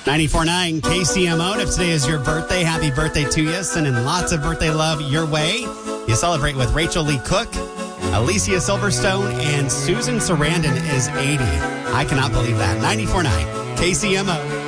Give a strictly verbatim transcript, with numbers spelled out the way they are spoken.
ninety-four point nine K C M O. And if today is your birthday, happy birthday to you. Sending lots of birthday love your way. You celebrate with Rachel Lee Cook, Alicia Silverstone, and Susan Sarandon is eighty. I cannot believe that. ninety-four point nine K C M O.